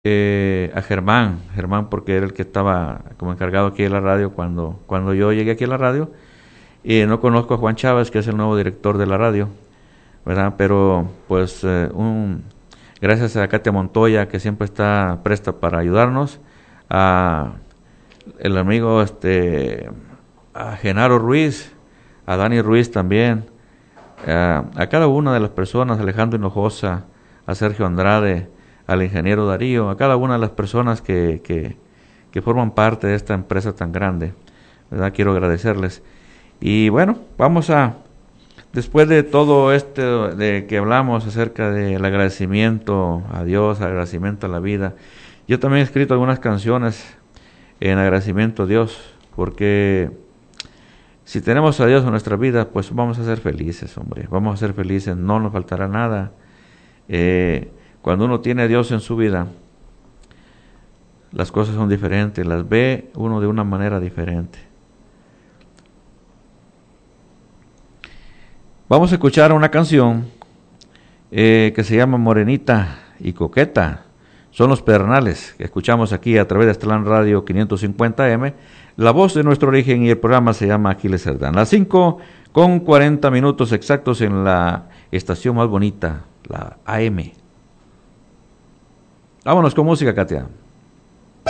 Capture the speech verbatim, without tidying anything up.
eh, a Germán, Germán porque era el que estaba como encargado aquí de la radio cuando, cuando yo llegué aquí a la radio. Y no conozco a Juan Chávez, que es el nuevo director de la radio, ¿verdad? Pero pues eh, un, gracias a Katia Montoya, que siempre está presta para ayudarnos, a el amigo este a Genaro Ruiz, a Dani Ruiz también, a, a cada una de las personas, Alejandro Hinojosa, a Sergio Andrade, al ingeniero Darío, a cada una de las personas que, que, que forman parte de esta empresa tan grande, ¿verdad? Quiero agradecerles. Y bueno, vamos a, después de todo esto de que hablamos acerca del agradecimiento a Dios, agradecimiento a la vida, yo también he escrito algunas canciones en agradecimiento a Dios, porque si tenemos a Dios en nuestra vida, pues vamos a ser felices, hombre, vamos a ser felices, no nos faltará nada. Eh, cuando uno tiene a Dios en su vida, las cosas son diferentes, las ve uno de una manera diferente. Vamos a escuchar una canción eh, que se llama Morenita y Coqueta. Son los Pedernales, que escuchamos aquí a través de Estelán Radio quinientos cincuenta eme. La voz de nuestro origen, y el programa se llama Aquiles Cerdán. Las cinco con cuarenta minutos exactos en la estación más bonita, la A M. Vámonos con música, Katia.